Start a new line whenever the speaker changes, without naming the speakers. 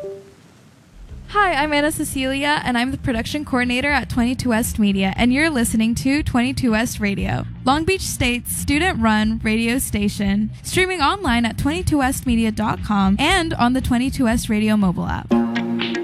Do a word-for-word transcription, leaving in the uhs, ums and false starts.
Hi, I'm Anna Cecilia, and I'm the production coordinator at twenty-two West Media, and you're listening to twenty-two West Radio, Long Beach State's student-run radio station, streaming online at twenty-two west media dot com and on the twenty-two West Radio mobile app.